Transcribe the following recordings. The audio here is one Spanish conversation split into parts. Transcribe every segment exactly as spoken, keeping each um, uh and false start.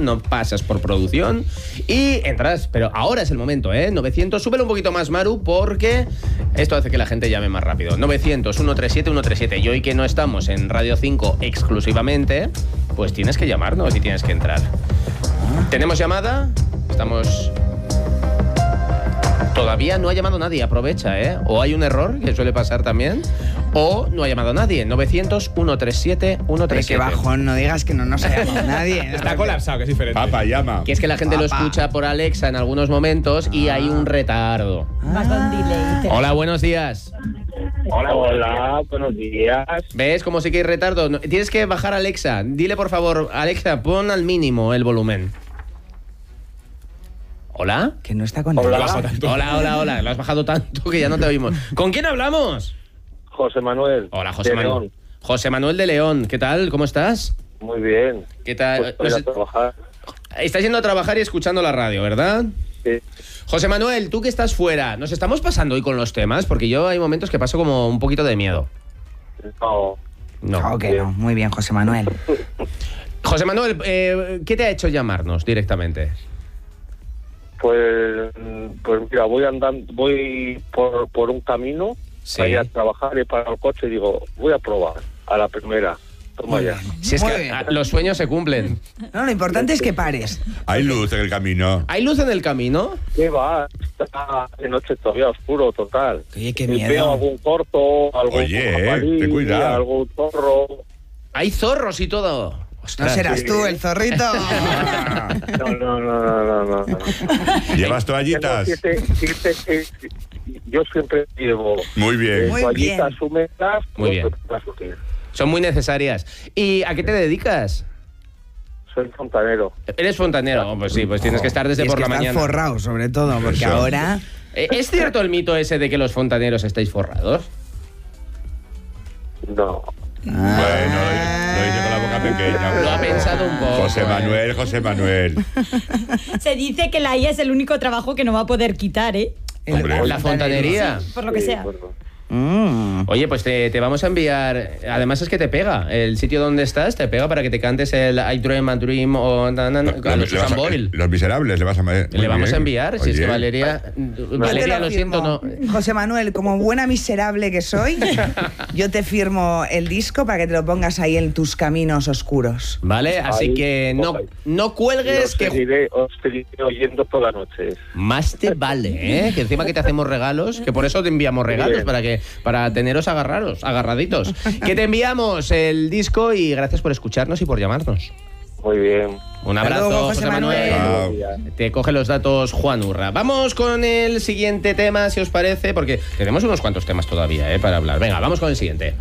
producción, no pasas por producción y entras, pero ahora es el momento, ¿eh? novecientos, súbelo un poquito más, Maru, porque esto hace que la gente llame más rápido. novecientos, ciento treinta y siete, ciento treinta y siete. Y hoy que no estamos en Radio cinco exclusivamente, pues tienes que llamarnos y tienes que entrar. ¿Tenemos llamada? Estamos... Todavía no ha llamado nadie, aprovecha, ¿eh? O hay un error, que suele pasar también, o no ha llamado nadie. novecientos, ciento treinta y siete, ciento treinta y siete. Qué bajón, no digas que no nos ha llamado nadie. Está colapsado, que es diferente. Papá, llama. Que es que la gente Papá. lo escucha por Alexa en algunos momentos y hay un retardo. Va con delay. Hola, buenos días. Hola, hola, buenos días. ¿Ves cómo sí que hay retardo? No, tienes que bajar a Alexa. Dile, por favor, Alexa, pon al mínimo el volumen. ¿Hola? Que no está con Hola. él. Hola, hola, hola. Lo has bajado tanto que ya no te oímos. ¿Con quién hablamos? José Manuel. Hola, José de Manuel. León. José Manuel de León. ¿Qué tal? ¿Cómo estás? Muy bien. ¿Qué tal? Pues No voy sé- a trabajar. Estás yendo a trabajar y escuchando la radio, ¿verdad? Sí. José Manuel, tú que estás fuera, ¿nos estamos pasando hoy con los temas? Porque yo hay momentos que paso como un poquito de miedo. No. No. Oh, que no. Muy bien, José Manuel. José Manuel, eh, ¿qué te ha hecho llamarnos directamente? Pues, pues mira, voy andando, voy por, por un camino Sí. para ir a trabajar y para el coche y digo, voy a probar a la primera. Toma Muy ya. bien. Si es Muy que bien. ah, los sueños se cumplen. No, lo importante es que pares. Hay luz en el camino. ¿Hay luz en el camino? ¿Qué va? Está de noche todavía oscuro, total. Oye, qué Y Veo miedo. algún corto, algún Oye, eh, jabalí, ten cuidado. algún zorro. Hay zorros y todo. No Ostras. serás sí. tú el zorrito. No, no, no, no, no, no. no. ¿Llevas Tengo toallitas? siete, siete, eh, yo siempre llevo Muy bien. Muy toallitas bien. húmedas Muy pues, bien. para surtir. Son muy necesarias. ¿Y a qué te dedicas? Soy fontanero. ¿Eres fontanero? Oh, pues sí, pues tienes que estar desde Y es por que la estás mañana. forrado, sobre todo, porque Eso. ahora... Eh, ¿Es cierto el mito ese de que los fontaneros estáis forrados? No. Bueno, lo, lo hice con la boca pequeña. Lo ha pensado un poco. José eh. Manuel, José Manuel. Se dice que la I A es el único trabajo que no va a poder quitar, ¿eh? el- Hombre. La fontanería. Por lo que Sí, sea. bueno. Mm. Oye, pues te, te vamos a enviar. Además es que te pega. El sitio donde estás te pega para que te cantes el I Dream a Dream o na, na, na, a los Le vas Susan a- Boyle. Los miserables le vas a... muy Le vamos bien. a enviar, si es que Oye. Valeria. Yo te Valeria, lo firmo. siento, no. José Manuel, como buena miserable que soy, yo te firmo el disco para que te lo pongas ahí en tus caminos oscuros. Vale, así Ahí, que no, ahí. no Y cuelgues os, que. seguiré, os seguiré oyendo toda la noche. Más te vale, ¿eh? Que encima que te hacemos regalos, que por eso te enviamos regalos, Bien. para que para teneros agarraros, agarraditos. Que te enviamos el disco y gracias por escucharnos y por llamarnos. Muy bien. Un Hasta abrazo, luego, José, José Manuel. Manuel. Chao. Te coge los datos Juan Urra. Vamos con el siguiente tema, si os parece, porque tenemos unos cuantos temas todavía, ¿eh? Para hablar. Venga, vamos con el siguiente.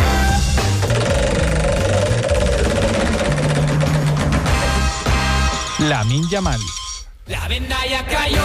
Lamine Yamal. La venda ya cayó,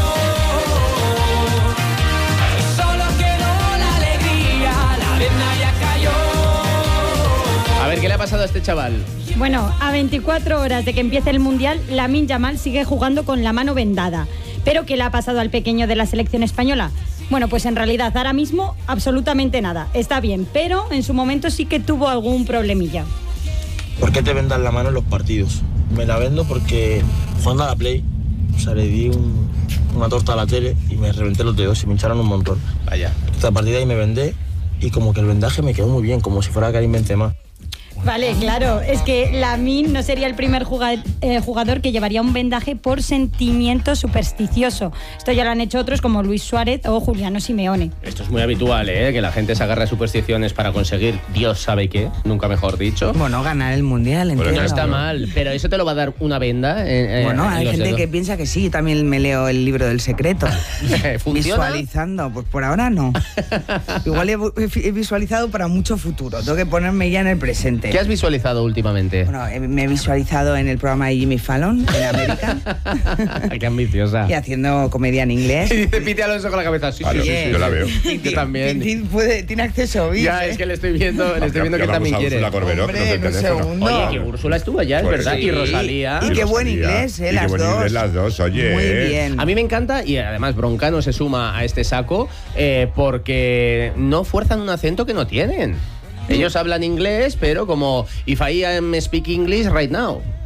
solo quedó la alegría. La venda ya cayó. A ver, ¿qué le ha pasado a este chaval? Bueno, a veinticuatro horas de que empiece el Mundial, Lamine Yamal sigue jugando con la mano vendada. ¿Pero qué le ha pasado al pequeño de la selección española? Bueno, pues en realidad ahora mismo absolutamente nada. Está bien, pero en su momento sí que tuvo algún problemilla. ¿Por qué te vendan la mano en los partidos? Me la vendo porque jugando a la Play, o sea, le di un- una torta a la tele y me reventé los dedos y me hincharon un montón. Vaya. Entonces, a partir de ahí me vendé y como que el vendaje me quedó muy bien, como si fuera Karim Benzema. Vale, claro, es que Lamine no sería el primer juga- eh, jugador que llevaría un vendaje por sentimiento supersticioso. Esto ya lo han hecho otros como Luis Suárez o Juliano Simeone. Esto es muy habitual, ¿eh? Que la gente se agarra a supersticiones para conseguir Dios sabe qué, nunca mejor dicho. Bueno, ganar el mundial, Bueno, entiendo. No está mal, pero eso te lo va a dar una venda. eh, eh, Bueno, en hay los gente dedos. que piensa que sí. Yo también me leo el libro del secreto. ¿Funciona? Visualizando, pues por ahora no. Igual he, he visualizado para mucho futuro. Tengo que ponerme ya en el presente. ¿Qué has visualizado últimamente? Bueno, eh, me he visualizado en el programa de Jimmy Fallon en América Qué ambiciosa. y haciendo comedia en inglés. Y dice Piti Alonso con la cabeza. Sí, Claro, sí, sí, sí, sí, yo la veo. Yo también. Tiene, puede- tiene acceso a V I P, Ya, ¿eh? es que le estoy viendo, le estoy viendo que Llamamos también a quiere. Úrsula Corberó, que nos dé el Hombre, en un teléfono. segundo. Oye, que Úrsula estuvo allá, es Pues verdad. sí. Y Rosalía. Y qué buen Rosalía. inglés, ¿eh? Y qué Las buen dos. inglés las dos, oye. Muy ¿eh? bien. A mí me encanta, y además Broncano se suma a este saco, eh, porque no fuerzan un acento que no tienen. Ellos hablan inglés, pero como if I am speak English right now.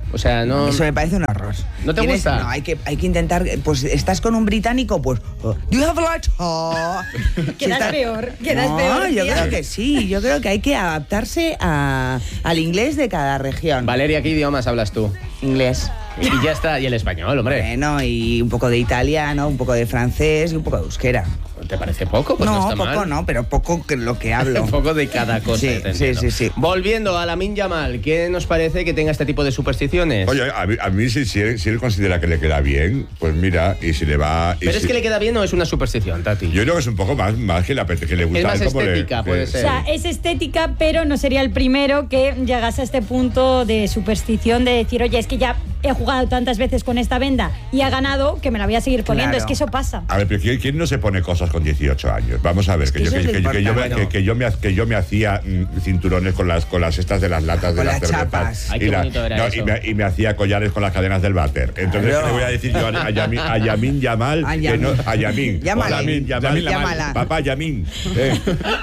O sea, no... Eso me parece un horror. ¿No te Tienes- gusta? No, hay que, hay que intentar... Pues estás con un británico, pues... oh, do you have a light? Oh. Si Quedas está- peor, quedas no, peor. yo tía. creo que sí. Yo creo que hay que adaptarse a- al inglés de cada región. Valeria, ¿qué idiomas hablas tú? Inglés. Y ya está, y el español, hombre. Bueno, y un poco de italiano, un poco de francés y un poco de euskera. ¿Te parece poco? Pues no, no, está poco mal. no, pero poco que lo que hablo. Un poco de cada cosa. Sí, te sí, entiendo. sí, sí. Volviendo a Lamine Yamal, ¿qué nos parece que tenga este tipo de supersticiones? Oye, a mí, a mí si, si, él, si él considera que le queda bien, pues mira, y si le va... y Pero es si- que le queda bien o es una superstición, Tati. Yo creo que es un poco más, más que, la, que le gusta. Es más como le- estética, puede que- ser. O sea, es estética, pero no sería el primero que llegase a este punto de superstición de decir, oye, es que ya he jugado tantas veces con esta venda y ha ganado que me la voy a seguir poniendo. Claro. Es que eso pasa. A ver, pero ¿quién, quién no se pone cosas con dieciocho años? Vamos a ver, que, que yo, eso que, es lo que- que yo, me, importante. que, que yo me, ha- que yo me hacía mm, cinturones con las, con las estas de las latas de Con las las cervezas. chapas. Ay, qué y, la- bonito era no, eso. y, me, y me hacía collares con las cadenas del váter. Entonces, Claro. ¿qué le voy a decir yo a, a, Yamin, a Yamin Yamal? A que Yamin. no- a Yamin. Llámale. Yamin, Yamal, Yamin Lamal. Llámala. Papá Yamin. ¿eh?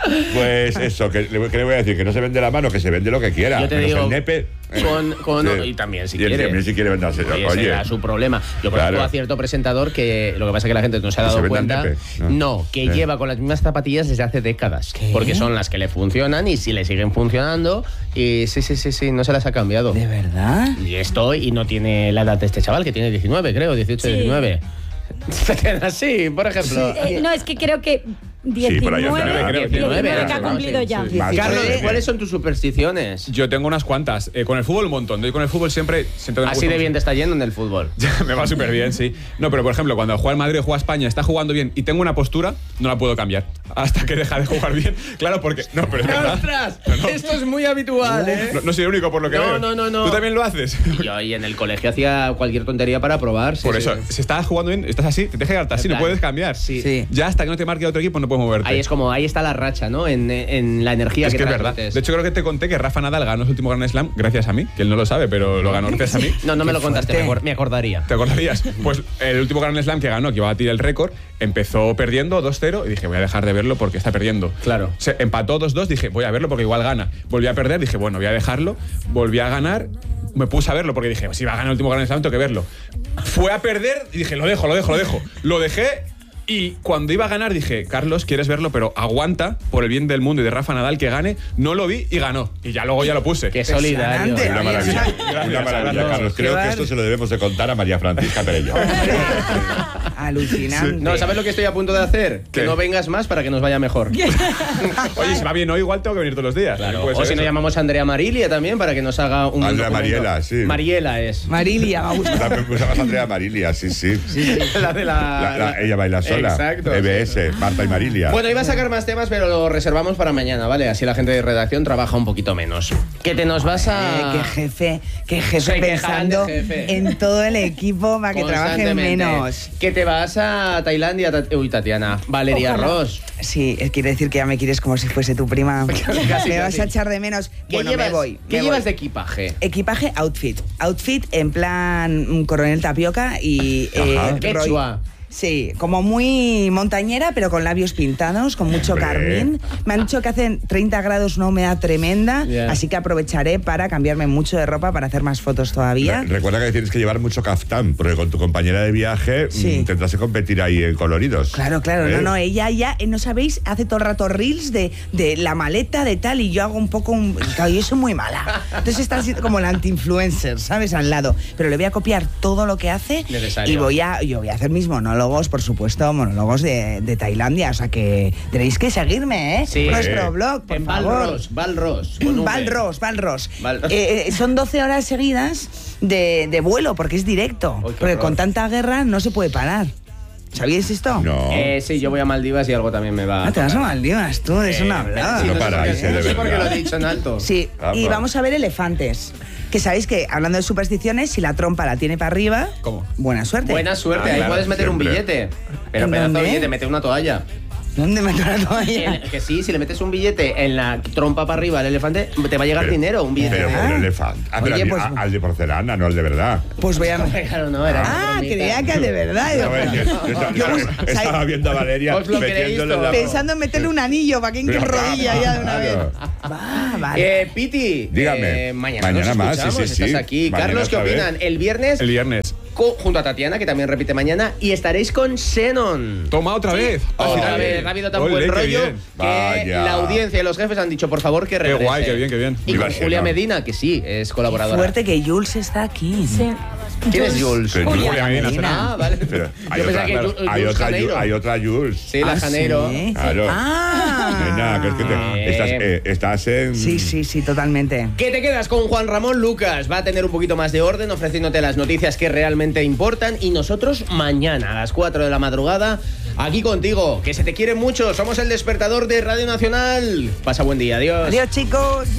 Pues eso, ¿qué, le- qué le voy a decir? Que no se vende la mano, que se vende lo que quiera. Yo te menos digo, el nepe. ¿eh? Con, con, Sí. Y también si Y él quiere. también si quiere venderse. Oye, ese Oye, era su problema. Yo conozco Claro. a cierto presentador que lo que pasa es que la gente no se ha ¿Que se dado vende el cuenta. nepe? No, No. que ¿Eh? lleva con las mismas zapatillas desde hace décadas. ¿Qué? Porque son las que le funcionan y si le siguen funcionando. Y sí, sí, sí, sí, no se las ha cambiado. ¿De verdad? Y esto, y no tiene la edad de este chaval, que tiene diecinueve, creo, dieciocho, Sí. diecinueve. Se queda así, por ejemplo. Eh, no, es que creo que por ahí diecinueve, anda, creo, diecinueve diecinueve, que ha ¿no? cumplido Sí, ya. sí. Más Carlos, joven. ¿cuáles son tus supersticiones? Yo tengo unas cuantas. Eh, con el fútbol un montón. Yo con el fútbol siempre... siempre me Así gusta de mucho. bien te está yendo en el fútbol. Me va súper bien, sí. No, pero por ejemplo, cuando juega el Madrid o juega España, está jugando bien y tengo una postura, no la puedo cambiar. Hasta que deja de jugar bien. Claro, porque... No, pero es verdad. ¡Ostras! No, no. Esto es muy habitual, ¿eh? No, no soy el único por lo que No, veo. no, no, no. ¿Tú también lo haces? Y yo ahí en el colegio hacía cualquier tontería para probar. sí, Por sí. eso, si estás jugando bien, estás así, te deja quedarte así, En no plan, puedes cambiar. sí. Sí. Ya hasta que no te marque otro equipo no puedes moverte. Ahí es como, ahí está la racha, ¿no? En, en la energía Es que que es verdad. transmites. De hecho, creo que te conté que Rafa Nadal ganó su último Grand Slam gracias a mí, que él no lo sabe, pero lo ganó gracias a mí. No, no me Qué lo contaste, fuerte. me, acor- me acordaría. ¿Te acordarías? Pues el último Grand Slam que ganó, que iba a batir el récord, empezó perdiendo dos cero y dije, voy a dejar de verlo porque está perdiendo. Claro. Se empató dos dos, dije, voy a verlo porque igual gana. Volví a perder, dije, bueno, voy a dejarlo. Volví a ganar, me puse a verlo porque dije, si va a ganar el último Grand Slam, tengo que verlo. Fue a perder y dije, lo dejo, lo dejo, lo dejo. Lo dejé. Y cuando iba a ganar dije, Carlos, quieres verlo, pero aguanta por el bien del mundo y de Rafa Nadal que gane. No lo vi y ganó. Y ya luego ya lo puse. Qué solidario. Impresionante. Una maravilla. Gracias, Una maravilla, gracias. Carlos. Creo Qué que bar- esto se lo debemos de contar a María Francisca Perello. Alucinante. No, ¿sabes lo que estoy a punto de hacer? Que ¿Qué? no vengas más para que nos vaya mejor. Oye, si va bien hoy, igual tengo que venir todos los días. Claro. Puede O ser si no eso. llamamos a Andrea Marilia también para que nos haga un Andrea documento. Mariela, sí. Mariela es. Marilia, me gusta. También usabas a Andrea Marilia, sí, sí. la de la, La- la- ella baila sola. Exacto. E B S, Marta y Marilia. Bueno, iba a sacar más temas, pero lo reservamos para mañana, ¿vale? Así la gente de redacción trabaja un poquito menos. Que te nos vas a... Eh, qué jefe, qué jefe Se quejarán de pensando jefe. en todo el equipo para que trabajen Constantemente. menos. Que te vas a Tailandia, Tat- uy, Tatiana, Valeria Ojalá. Ross. Sí, eh, quiere decir que ya me quieres como si fuese tu prima. Casi, me vas casi. a echar de menos. ¿Qué Bueno, llevas, me voy. ¿qué me llevas voy. de equipaje? Equipaje, outfit. Outfit en plan mm, coronel tapioca y... eh, Ajá. rollo- Quechua. Sí, como muy montañera, pero con labios pintados, con mucho Hombre. carmín. Me han dicho que hacen treinta grados, una humedad tremenda, Ya. así que aprovecharé para cambiarme mucho de ropa para hacer más fotos todavía. Re- Recuerda que tienes que llevar mucho caftán, porque con tu compañera de viaje Sí. mm, tendrás que competir ahí en coloridos. Claro, claro, ¿Eh? no, no, ella ya, eh, no sabéis, hace todo el rato reels de, de la maleta, de tal, y yo hago un poco, un, claro, yo soy muy mala. Entonces está así como la anti-influencer, ¿sabes? Al lado. Pero le voy a copiar todo lo que hace Necesario. y voy a, yo voy a hacer mis monólogos, por supuesto, monólogos de, de Tailandia, o sea que tenéis que seguirme, ¿eh? Sí. Nuestro blog, por En favor. Valros, Valros. con V. Valros, Valros. Valros. Eh, eh, son doce horas seguidas de, de vuelo, porque es directo. Uy, qué Porque horror. con tanta guerra no se puede parar. ¿Sabíais esto? No. Eh, sí, yo voy a Maldivas y algo también me va. Ah, te vas a Maldivas, tú, de eso no hablaba. Sí, No no sé por paráis, qué- eh, de no sé por qué verdad. lo he dicho en alto. Sí, Ah, y pues. vamos a ver elefantes. Que sabéis que, hablando de supersticiones, si la trompa la tiene para arriba, ¿Cómo? buena suerte. Buena suerte, Ah, ahí claro, puedes meter un siempre. billete. Pero ¿En pedazo de dónde? billete, mete una toalla. ¿Dónde meto la toalla? El- que sí, si le metes un billete en la trompa para arriba al elefante, te va a llegar Pero- dinero, un billete. Pero ¿eh? el elefante. Ah, pero Oye, a- pues- a- al de porcelana, no al de verdad. Pues voy a... Claro, no, era una Ah, bromita. creía que de verdad. No, es que- estaba- Yo, estaba ¿sabes? viendo a Valeria Os lo creéis metiéndole todo. la... Pensando en meterle un anillo para que Pero enrodilla ya de una vez. claro. Va, vale. Eh, Piti, Dígame. eh, mañana, Mañana nos más, sí, escuchamos, sí, sí. estás aquí. Mañana Carlos, ¿qué otra vez. opinan? El viernes, El viernes. co- junto a Tatiana, que también repite mañana, y estaréis con Xenon. Toma otra vez. Al Otra final. vez, ha habido tan Ole, buen qué rollo bien. que Vaya. la audiencia y los jefes han dicho, por favor, que regrese. guay, qué bien, qué bien. Y Viva con Xenon. Julia Medina, que sí, es colaboradora. Fuerte que Jules está aquí. Sí. ¿Quién es Jules? Pero Julia Julia Medina, Medina. Ah, vale. Pero hay Yo otra, pensaba que claro, Ju- hay, Jules otra, Janeiro. hay otra Jules. Sí, la Ah, Janeiro. ¿sí? Claro. Ah. Nena, que es que te- Eh. estás, eh, estás en... Sí, sí, sí, totalmente. Que te quedas con Juan Ramón Lucas. Va a tener un poquito más de orden, ofreciéndote las noticias que realmente importan. Y nosotros mañana a las cuatro de la madrugada, aquí contigo. Que se te quiere mucho. Somos el despertador de Radio Nacional. Pasa buen día. Adiós. Adiós, chicos.